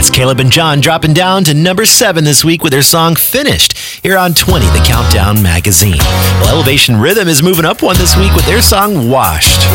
That's Caleb and John dropping down to number 7 this week with their song Finished here on 20, the Countdown Magazine. Well, Elevation Rhythm is moving up one this week with their song Washed.